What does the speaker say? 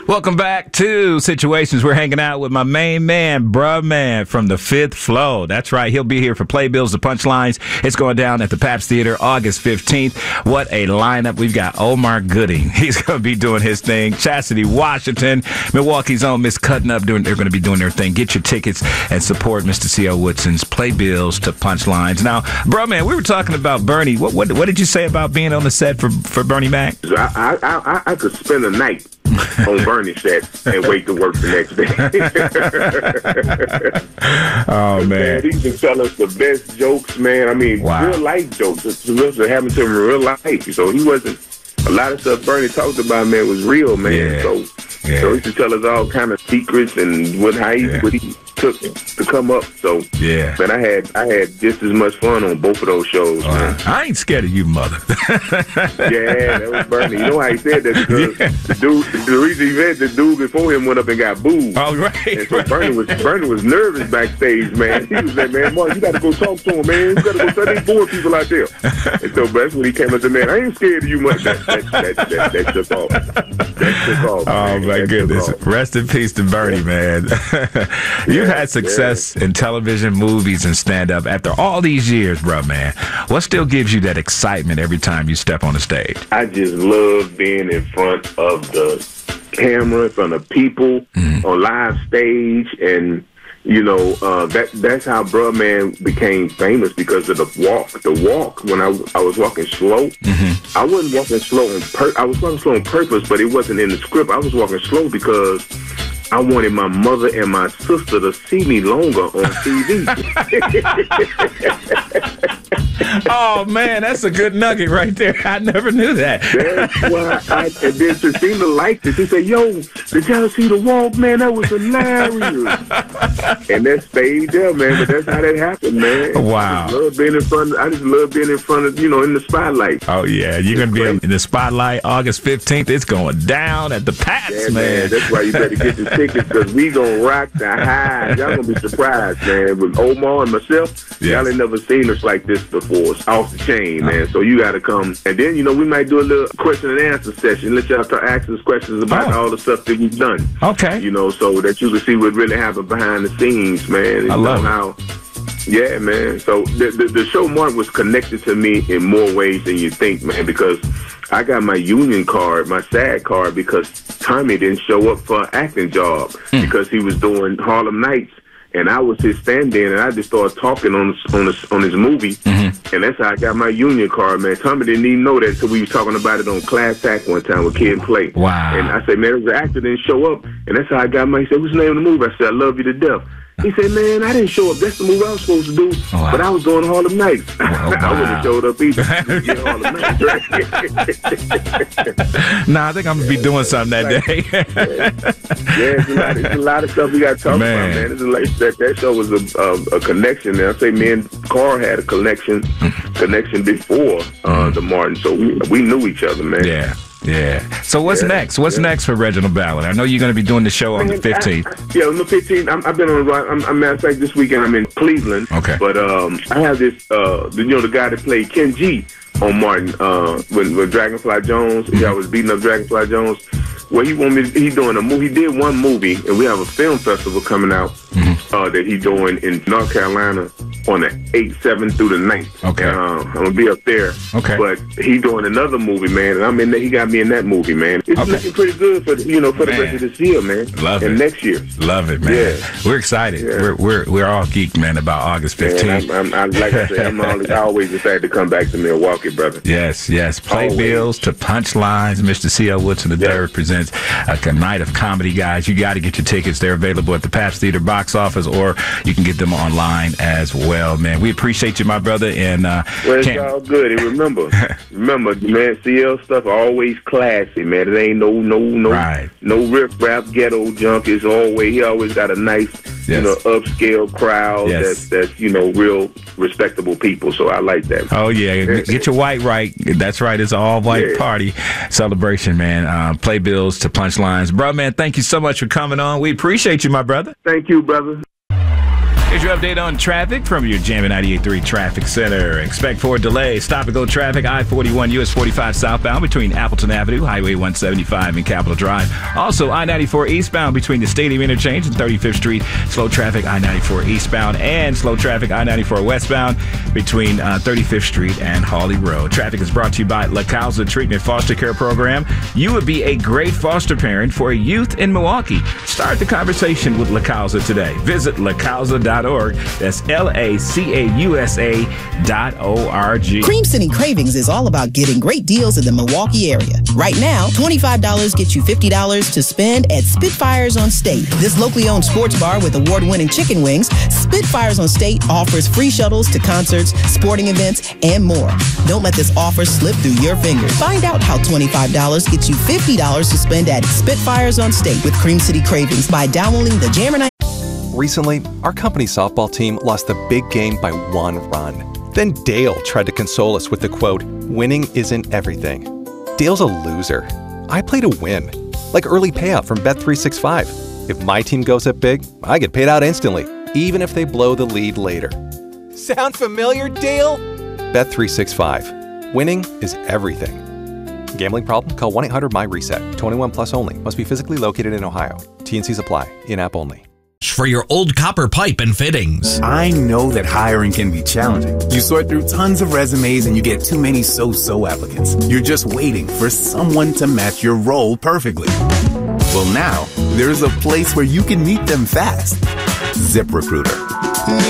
Welcome back to Situations. We're hanging out with my main man, bruh man, from the Fifth Flow. That's right. He'll be here for Playbills to Punchlines. It's going down at the Pabst Theater August 15th. What a lineup. We've got Omar Gooding. He's going to be doing his thing. Chastity Washington, Milwaukee's own Miss Cutting Up. They're going to be doing their thing. Get your tickets and support Mr. C.L. Woodson's Playbills to Punchlines. Now, bruh man, we were talking about Bernie. What did you say about being on the set for Bernie Mac? I could spend a night on Bernie set and wait to work the next day. Oh, man. He can tell us the best jokes, man. I mean, real life jokes. It's happened to him in real life. So he wasn't, a lot of stuff Bernie talked about, man, was real, man. Yeah. So he used to tell us all kind of secrets and what he took to come up. So, man, I had just as much fun on both of those shows, man. I ain't scared of you, mother. Yeah, that was Bernie. You know how he said that? Because the reason he said the dude before him went up and got booed. Oh, right. And so Bernie was nervous backstage, man. He was like, man, Mark, you got to go talk to him, man. You got to go tell these bored people out there. And so that's when he came up to, man, I ain't scared of you much. That took off. That took off. Oh, man. my goodness. Rest in peace to Bernie, man. You've had success in television, movies, and stand-up. After all these years, bro, man, what still gives you that excitement every time you step on the stage? I just love being in front of the camera, in front of people, on live stage, and you know, that's how Bruh Man became famous, because of the walk. The walk, when I was walking slow, I wasn't walking slow I was walking slow on purpose, but it wasn't in the script. I was walking slow because I wanted my mother and my sister to see me longer on TV. Oh, man, that's a good nugget right there. I never knew that. That's why and then Christina liked it. She said, yo, did y'all see the walk, man? That was hilarious. And that stayed there, man. But that's how that happened, man. Wow. I just love being in front of, in the spotlight. Oh, yeah. You're going to be in the spotlight August 15th. It's going down at the Pats, man. That's why you better get the tickets, because we going to rock the high. Y'all going to be surprised, man. With Omar and myself, y'all ain't never seen us like this before. It's off the chain, man. So you got to come. And then, we might do a little question and answer session. Let y'all start asking us questions about all the stuff that we've done. Okay. So that you can see what really happened behind the scenes, man. I love how. Yeah, man. So the show, Mark, was connected to me in more ways than you think, man, because I got my union card, my SAG card, because Tommy didn't show up for an acting job because he was doing Harlem Nights. And I was his stand-in, and I just started talking on his movie, and that's how I got my union card, man. Tommy didn't even know that until we was talking about it on Class Act one time with Kid and Play. Wow. And I said, man, the actor didn't show up, and that's how I got he said, what's the name of the movie? I said, I Love You to Death. He said, man, I didn't show up. That's the movie I was supposed to do, but I was doing Harlem Nights. I wouldn't have showed up either. Harlem Nights, right? Nah, I think I'm going to be doing something that day. It's a lot of stuff we got to talk about, man. It's like that show was a connection. And I say me and Carl had a connection before the Martin, so we knew each other, man. Yeah. So what's next? What's next for Reginald Ballard? I know you're going to be doing the show on the 15th. On the 15th, I've been on the road. Matter of fact, this weekend I'm in Cleveland. Okay. But I have this, the guy that played Ken G on Martin, when Dragonfly Jones, I was beating up Dragonfly Jones. Well, he's doing a movie. He did one movie, and we have a film festival coming out that he's doing in North Carolina on the 8th, 7th through the 9th. Okay. I'm going to be up there. Okay. But he's doing another movie, man, and I'm in there. He got me in that movie, man. It's looking pretty good for the rest of this year, man. Love and it. Next year. Love it, man. Yeah. We're excited. Yeah. We're all geeked, man, about August 15th. Man, like I said, I always excited to come back to Milwaukee, brother. Yes. Playbills to Punchlines. Mr. C.L. Woodson III presents a night of comedy, guys. You got to get your tickets. They're available at the Pabst Theater box office, or you can get them online as well, man. We appreciate you, my brother. And it's all good. And remember, man, CL stuff always classy, man. It ain't no riff-raff ghetto junk. He always got a nice, upscale crowd that's real respectable people. So I like that. Oh, yeah. Get your white right. That's right. It's an all-white party celebration, man. Playbills to Punchlines. Bro, man, thank you so much for coming on. We appreciate you, my brother. Thank you, brother. Here's your update on traffic from your Jammin' 98.3 Traffic Center. Expect for delays. Stop-and-go traffic, I-41, US 45 southbound between Appleton Avenue, Highway 175, and Capitol Drive. Also, I-94 eastbound between the Stadium Interchange and 35th Street. Slow traffic, I-94 eastbound, and slow traffic, I-94 westbound between 35th Street and Hawley Road. Traffic is brought to you by La Causa Treatment Foster Care Program. You would be a great foster parent for a youth in Milwaukee. Start the conversation with La Causa today. Visit lacausa.org. That's LACAUSA.org. Cream City Cravings is all about getting great deals in the Milwaukee area. Right now, $25 gets you $50 to spend at Spitfires on State. This locally owned sports bar with award-winning chicken wings, Spitfires on State offers free shuttles to concerts, sporting events, and more. Don't let this offer slip through your fingers. Find out how $25 gets you $50 to spend at Spitfires on State with Cream City Cravings by downloading the Jammin'. Recently, our company softball team lost the big game by 1 run. Then Dale tried to console us with the quote, "Winning isn't everything." Dale's a loser. I play to win. Like early payout from Bet365. If my team goes up big, I get paid out instantly, even if they blow the lead later. Sound familiar, Dale? Bet365. Winning is everything. Gambling problem? Call 1-800-MY-RESET. 21 plus only. Must be physically located in Ohio. T&Cs apply. In-app only. For your old copper pipe and fittings. I know that hiring can be challenging. You sort through tons of resumes and you get too many so-so applicants. You're just waiting for someone to match your role perfectly. Well, now, there's a place where you can meet them fast. ZipRecruiter.